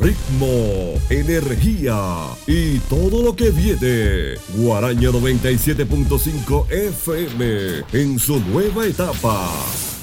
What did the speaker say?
ritmo, energía y todo lo que viene. Guaraña 97.5 FM en su nueva etapa.